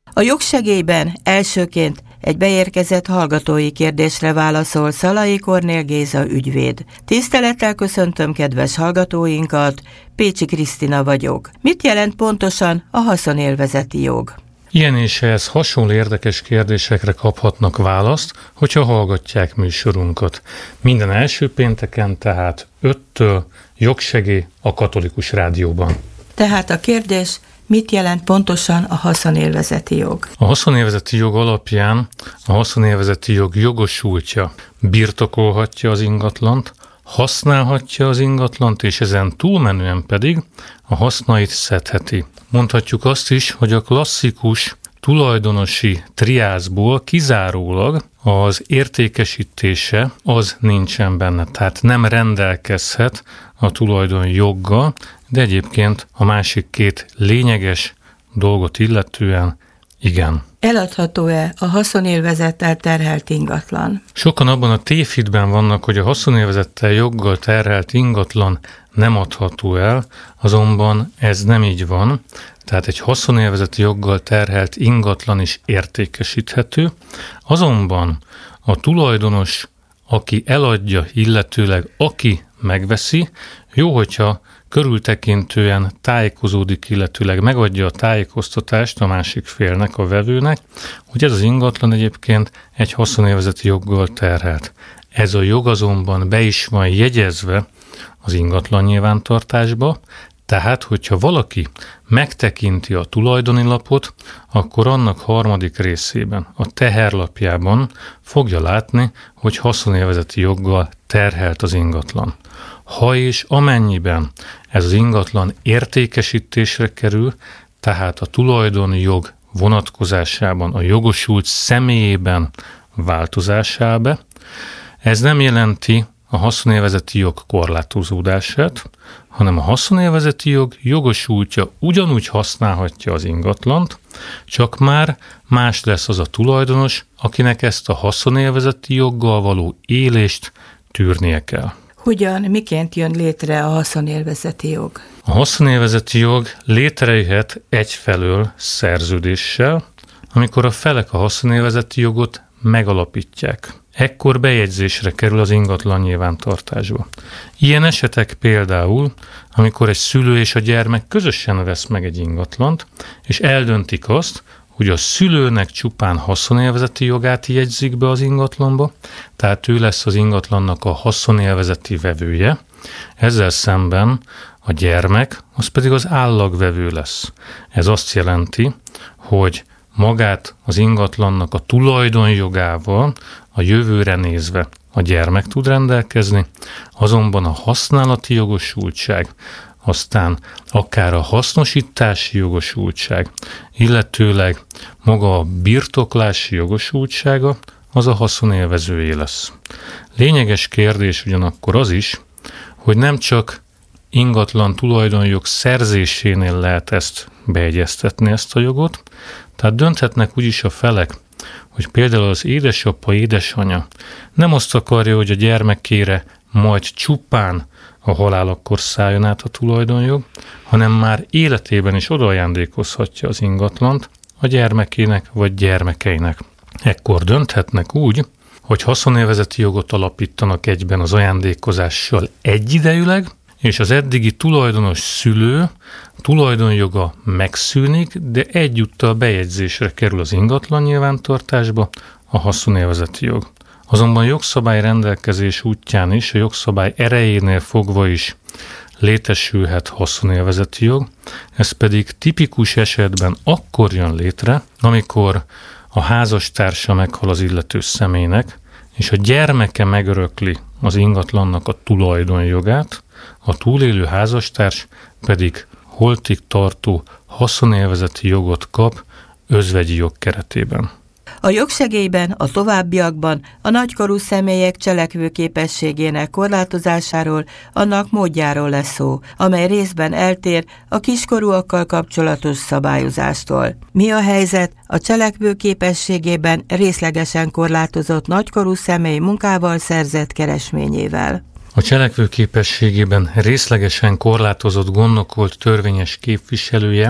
A jogsegélyben elsőként egy beérkezett hallgatói kérdésre válaszol Szalai Kornél Géza ügyvéd. Tisztelettel köszöntöm kedves hallgatóinkat, Pécsi Krisztina vagyok. Mit jelent pontosan a haszonélvezeti jog? Ilyen és ehhez hasonló érdekes kérdésekre kaphatnak választ, hogyha hallgatják műsorunkat. Minden első pénteken, tehát 5-től jogsegély a Katolikus Rádióban. Tehát a kérdés, mit jelent pontosan a haszonélvezeti jog? A haszonélvezeti jog alapján a haszonélvezeti jog jogosultja birtokolhatja az ingatlant, használhatja az ingatlant, és ezen túlmenően pedig a hasznait szedheti. Mondhatjuk azt is, hogy a klasszikus tulajdonosi triászból kizárólag az értékesítése az nincsen benne, tehát nem rendelkezhet a tulajdonjoggal, de egyébként a másik két lényeges dolgot illetően igen. Eladható-e a haszonélvezettel terhelt ingatlan? Sokan abban a tévhitben vannak, hogy a haszonélvezettel joggal terhelt ingatlan nem adható el, azonban ez nem így van. Tehát egy haszonélvezeti joggal terhelt ingatlan is értékesíthető, azonban a tulajdonos, aki eladja, illetőleg aki megveszi, jó, hogyha körültekintően tájékozódik, illetőleg megadja a tájékoztatást a másik félnek, a vevőnek, hogy ez az ingatlan egyébként egy haszonélvezeti joggal terhelt. Ez a jog azonban be is van jegyezve az ingatlan nyilvántartásba, tehát, hogyha valaki megtekinti a tulajdoni lapot, akkor annak harmadik részében, a teherlapjában fogja látni, hogy haszonélvezeti joggal terhelt az ingatlan. Ha és amennyiben ez az ingatlan értékesítésre kerül, tehát a tulajdoni jog vonatkozásában a jogosult személyében változásá be, ez nem jelenti a haszonélvezeti jog korlátozódását, hanem a haszonélvezeti jog jogosultja ugyanúgy használhatja az ingatlant, csak már más lesz az a tulajdonos, akinek ezt a haszonélvezeti joggal való élést tűrnie kell. Hogyan, miként jön létre a haszonélvezeti jog? A haszonélvezeti jog létrejöhet egyfelől szerződéssel, amikor a felek a haszonélvezeti jogot megalapítják. Ekkor bejegyzésre kerül az ingatlan nyilvántartásba. Ilyen esetek például, amikor egy szülő és a gyermek közösen vesz meg egy ingatlant, és eldöntik azt, hogy a szülőnek csupán haszonélvezeti jogát jegyzik be az ingatlanba, tehát ő lesz az ingatlannak a haszonélvezeti vevője, ezzel szemben a gyermek, az pedig az állagvevő lesz. Ez azt jelenti, hogy magát az ingatlannak a tulajdonjogával a jövőre nézve a gyermek tud rendelkezni, azonban a használati jogosultság, aztán akár a hasznosítási jogosultság, illetőleg maga a birtoklási jogosultsága, az a haszonélvezőjé lesz. Lényeges kérdés ugyanakkor az is, hogy nem csak ingatlan tulajdonjog szerzésénél lehet ezt beegyeztetni, ezt a jogot, tehát dönthetnek úgyis a felek, hogy például az édesapa, édesanya nem azt akarja, hogy a gyermekére majd csupán a halálakor szálljon át a tulajdonjog, hanem már életében is odaajándékozhatja az ingatlant a gyermekének vagy gyermekeinek. Ekkor dönthetnek úgy, hogy haszonélvezeti jogot alapítanak egyben az ajándékozással egyidejűleg, és az eddigi tulajdonos szülő tulajdonjoga megszűnik, de egyúttal bejegyzésre kerül az ingatlan nyilvántartásba a haszonélvezeti jog. Azonban jogszabály rendelkezés útján is, a jogszabály erejénél fogva is létesülhet haszonélvezeti jog, ez pedig tipikus esetben akkor jön létre, amikor a házastársa meghal az illető személynek, és a gyermeke megörökli az ingatlannak a tulajdonjogát, a túlélő házastárs pedig holtig tartó haszonélvezeti jogot kap özvegyi jog keretében. A jogsegélyben a továbbiakban a nagykorú személyek cselekvőképességének korlátozásáról, annak módjáról lesz szó, amely részben eltér a kiskorúakkal kapcsolatos szabályozástól. Mi a helyzet a cselekvőképességében részlegesen korlátozott nagykorú személy munkával szerzett keresményével? A cselekvőképességében részlegesen korlátozott gondokolt törvényes képviselője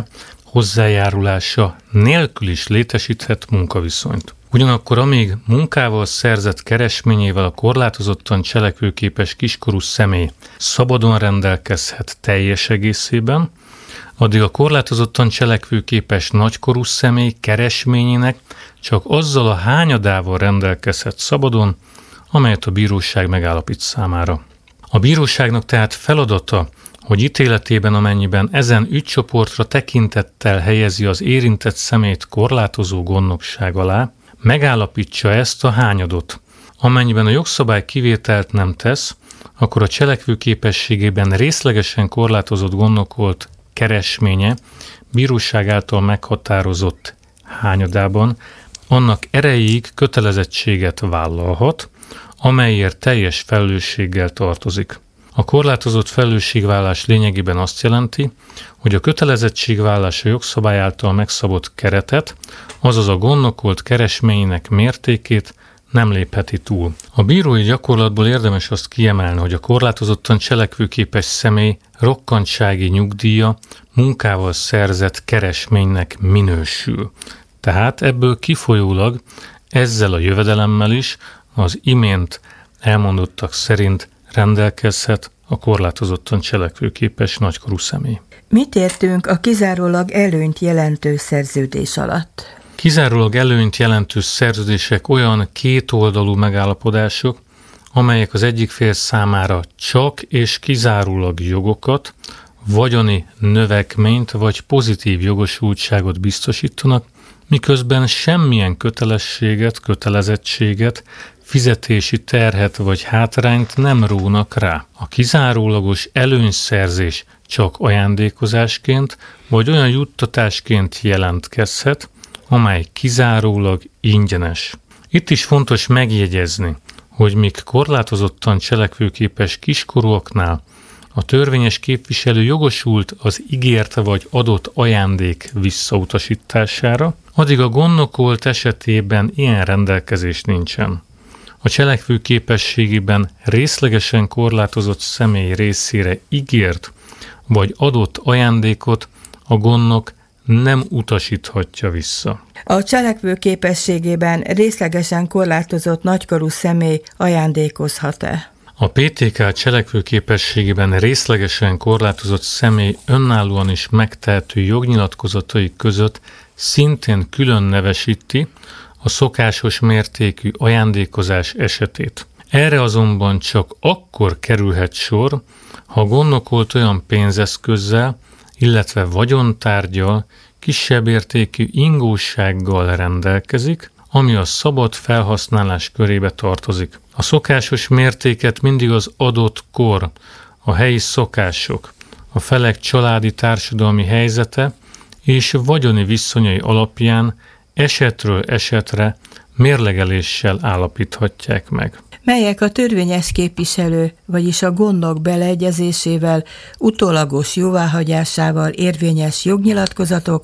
hozzájárulása nélkül is létesíthet munkaviszonyt. Ugyanakkor amíg munkával szerzett keresményével a korlátozottan cselekvőképes kiskorú személy szabadon rendelkezhet teljes egészében, addig a korlátozottan cselekvőképes nagykorú személy keresményének csak azzal a hányadával rendelkezhet szabadon, amelyet a bíróság megállapít számára. A bíróságnak tehát feladata, hogy ítéletében, amennyiben ezen ügycsoportra tekintettel helyezi az érintett személyt korlátozó gondnokság alá, megállapítsa ezt a hányadot. Amennyiben a jogszabály kivételt nem tesz, akkor a cselekvőképességében részlegesen korlátozott gondnokolt keresménye bíróság által meghatározott hányadában annak erejéig kötelezettséget vállalhat, amelyért teljes felelősséggel tartozik. A korlátozott felelősségvállás lényegében azt jelenti, hogy a kötelezettségvállás a jogszabály által megszabott keretet, azaz a gondnokolt keresményének mértékét nem lépheti túl. A bírói gyakorlatból érdemes azt kiemelni, hogy a korlátozottan cselekvőképes személy rokkantsági nyugdíja munkával szerzett keresménynek minősül. Tehát ebből kifolyólag ezzel a jövedelemmel is az imént elmondottak szerint rendelkezhet a korlátozottan cselekvőképes nagykorú személy. Mit értünk a kizárólag előnyt jelentő szerződés alatt? Kizárólag előnyt jelentő szerződések olyan kétoldalú megállapodások, amelyek az egyik fél számára csak és kizárólag jogokat, vagyoni növekményt vagy pozitív jogosultságot biztosítanak, miközben semmilyen kötelességet, kötelezettséget, fizetési terhet vagy hátrányt nem rónak rá. A kizárólagos előnyszerzés csak ajándékozásként vagy olyan juttatásként jelentkezhet, amely kizárólag ingyenes. Itt is fontos megjegyezni, hogy míg korlátozottan cselekvőképes kiskorúaknál a törvényes képviselő jogosult az ígért vagy adott ajándék visszautasítására, addig a gondnokolt esetében ilyen rendelkezés nincsen. A cselekvőképességében részlegesen korlátozott személy részére ígért vagy adott ajándékot a gondnok nem utasíthatja vissza. A cselekvőképességében részlegesen korlátozott nagykorú személy ajándékozhat-e? A PTK cselekvőképességében részlegesen korlátozott személy önállóan is megtehető jognyilatkozatai között szintén külön nevesíti a szokásos mértékű ajándékozás esetét. Erre azonban csak akkor kerülhet sor, ha a gondnokolt olyan pénzeszközzel, illetve vagyontárggyal, kisebb értékű ingósággal rendelkezik, ami a szabad felhasználás körébe tartozik. A szokásos mértéket mindig az adott kor, a helyi szokások, a felek családi társadalmi helyzete és vagyoni viszonyai alapján esetről esetre mérlegeléssel állapíthatják meg. Melyek a törvényes képviselő, vagyis a gondnok beleegyezésével, utólagos jóváhagyásával érvényes jognyilatkozatok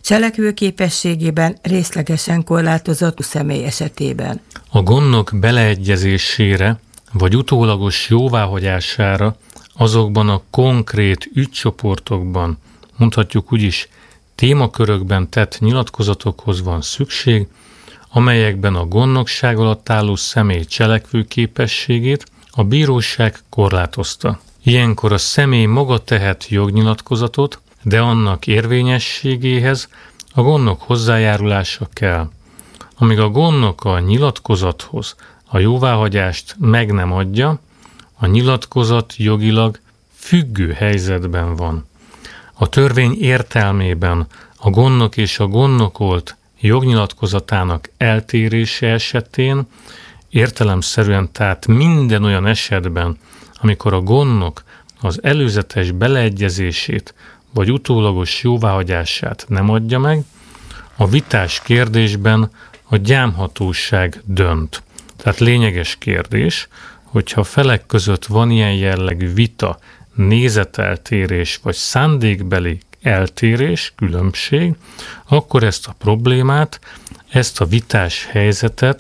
cselekvőképességében részlegesen korlátozott személy esetében? A gondnok beleegyezésére vagy utólagos jóváhagyására azokban a konkrét ügycsoportokban, mondhatjuk úgyis témakörökben tett nyilatkozatokhoz van szükség, amelyekben a gondnokság alatt álló személy cselekvőképességét a bíróság korlátozta. Ilyenkor a személy maga tehet jognyilatkozatot, de annak érvényességéhez a gondnok hozzájárulása kell. Amíg a gondnok a nyilatkozathoz a jóváhagyást meg nem adja, a nyilatkozat jogilag függő helyzetben van. A törvény értelmében a gondnok és a gondnokolt jognyilatkozatának eltérése esetén, értelemszerűen tehát minden olyan esetben, amikor a gondnok az előzetes beleegyezését vagy utólagos jóváhagyását nem adja meg, a vitás kérdésben a gyámhatóság dönt. Tehát lényeges kérdés, hogyha a felek között van ilyen jellegű vita, nézeteltérés vagy szándékbeli eltérés, különbség, akkor ezt a problémát, ezt a vitás helyzetet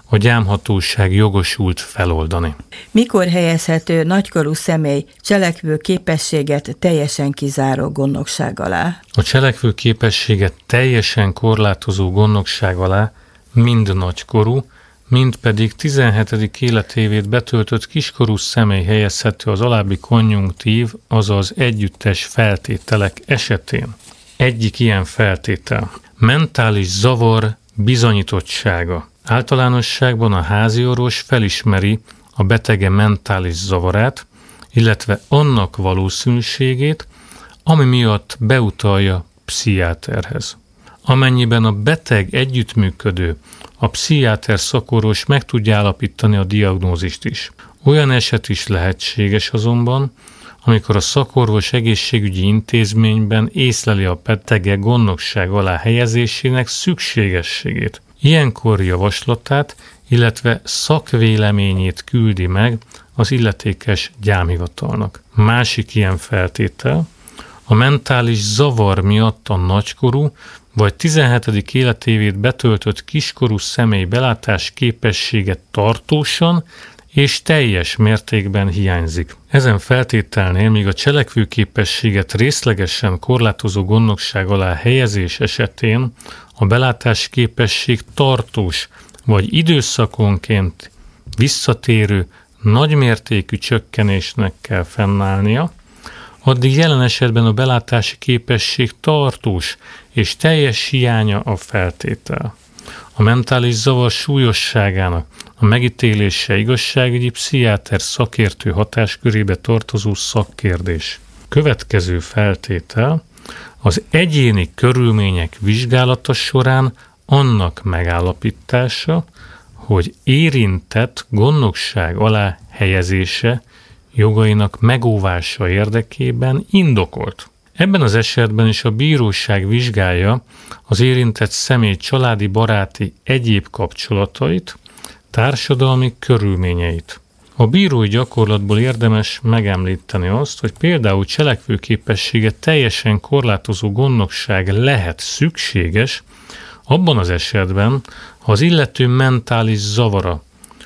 a gyámhatóság jogosult feloldani. Mikor helyezhető nagykorú személy cselekvő képességet teljesen kizáró gondnokság alá? A cselekvő képességet teljesen korlátozó gondnokság alá mind nagykorú, mind pedig 17. életévét betöltött kiskorú személy helyezhető az alábbi konjunktív, azaz együttes feltételek esetén. Egyik ilyen feltétel: mentális zavar bizonyítottsága. Általánosságban a háziorvos felismeri a betege mentális zavarát, illetve annak valószínűségét, ami miatt beutalja pszichiáterhez. Amennyiben a beteg együttműködő, a pszichiáter szakorvos meg tudja állapítani a diagnózist is. Olyan eset is lehetséges azonban, amikor a szakorvos egészségügyi intézményben észleli a betege gondnokság alá helyezésének szükségességét. Ilyenkor javaslatát, illetve szakvéleményét küldi meg az illetékes gyámhivatalnak. Másik ilyen feltétel: a mentális zavar miatt a nagykorú vagy 17. életévét betöltött kiskorú személy belátás képessége tartósan és teljes mértékben hiányzik. Ezen feltételnél még a cselekvőképességet részlegesen korlátozó gondnokság alá helyezés esetén a belátásképesség tartós vagy időszakonként visszatérő nagymértékű csökkenésnek kell fennállnia, addig jelen esetben a belátási képesség tartós és teljes hiánya a feltétel. A mentális zavar súlyosságának a megítélése igazságügyi pszichiáter szakértő hatáskörébe tartozó szakkérdés. Következő feltétel: az egyéni körülmények vizsgálata során annak megállapítása, hogy érintett gondnokság alá helyezése jogainak megóvása érdekében indokolt. Ebben az esetben is a bíróság vizsgálja az érintett személy családi, baráti, egyéb kapcsolatait, társadalmi körülményeit. A bírói gyakorlatból érdemes megemlíteni azt, hogy például cselekvőképességet teljesen korlátozó gondnokság lehet szükséges abban az esetben, ha az illető mentális zavara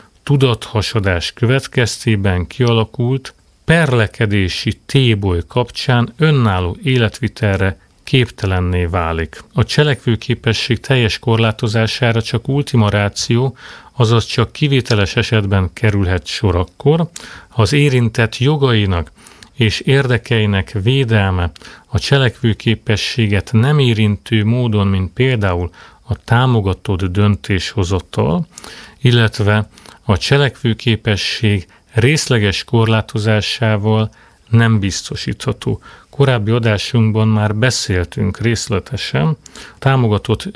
tudathasadás következtében kialakult perlekedési téboly kapcsán önálló életvitelre képtelenné válik. A cselekvőképesség teljes korlátozására csak ultima ratio, azaz csak kivételes esetben kerülhet sor akkor, ha az érintett jogainak és érdekeinek védelme a cselekvőképességet nem érintő módon, mint például a támogatott döntéshozatal, illetve a cselekvőképesség részleges korlátozásával nem biztosítható. Korábbi adásunkban már beszéltünk részletesen támogatott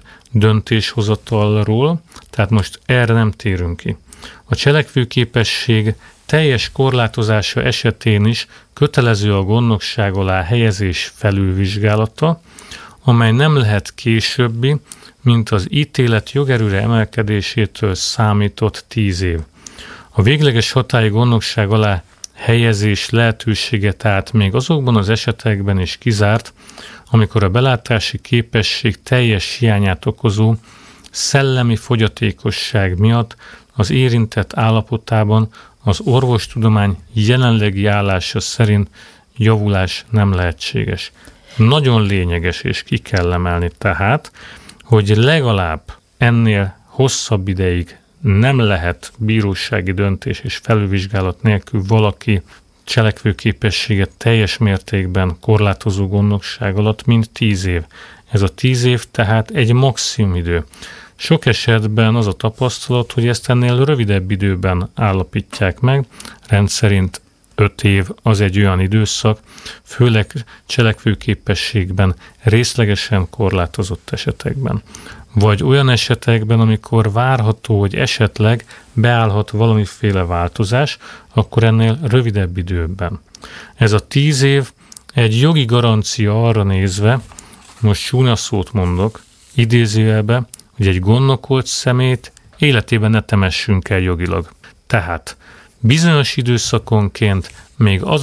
döntéshozatalról, tehát most erre nem térünk ki. A cselekvőképesség teljes korlátozása esetén is kötelező a gondnokság alá helyezés felülvizsgálata, amely nem lehet későbbi, mint az ítélet jogerőre emelkedésétől számított 10 év. A végleges hatályú gondnokság alá helyezés lehetősége tehát még azokban az esetekben is kizárt, amikor a belátási képesség teljes hiányát okozó szellemi fogyatékosság miatt az érintett állapotában az orvostudomány jelenlegi állása szerint javulás nem lehetséges. Nagyon lényeges, és ki kell emelni tehát, hogy legalább ennél hosszabb ideig nem lehet bírósági döntés és felülvizsgálat nélkül valaki cselekvőképességet teljes mértékben korlátozó gondnokság alatt, mint 10 év. Ez a 10 év tehát egy maximum idő. Sok esetben az a tapasztalat, hogy ezt ennél rövidebb időben állapítják meg, rendszerint 5 év az egy olyan időszak, főleg cselekvőképességben részlegesen korlátozott esetekben. Vagy olyan esetekben, amikor várható, hogy esetleg beállhat valamiféle változás, akkor ennél rövidebb időben. Ez a 10 év egy jogi garancia arra nézve, most csúnya szót mondok, idézőjelbe, hogy egy gondnokolt szemét életében ne temessünk el jogilag. Tehát bizonyos időszakonként még az